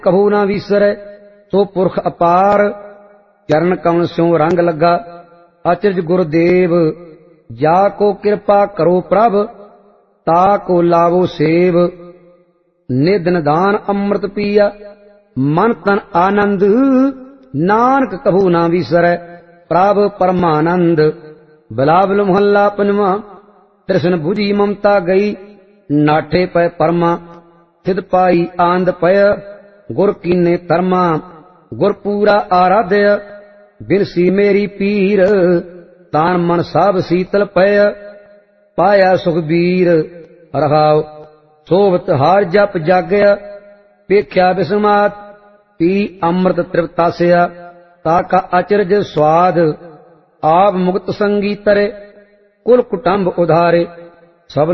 कभू ना विसरै सो पुरख अपार। चरण कमल स्यों रंग लगा अचरज गुरुदेव। जाको कृपा करो प्रभ ताको लावो सेव। निध निदान अमृत पिया मन तन आनंद। नानक कभू ना विसरै प्रभ परमानंद। बिलावल मोहल्ला पंजवा। तृष्ण बुझी ममता गई नाठे पै परमा। थिद पाई आंद पय गुर कीने धर्मा। गुर पूरा आराध्य बिरसी मेरी पीर। तान मन सब शीतल पय पाया सुखबीर। रहाओ सोवत हार जप जागया पेख्या बिस्मात। पी अमृत तृप्तास्या ताका अचरज स्वाद। आप मुक्त संगी तरे कुल कुटुंब उधारे। सब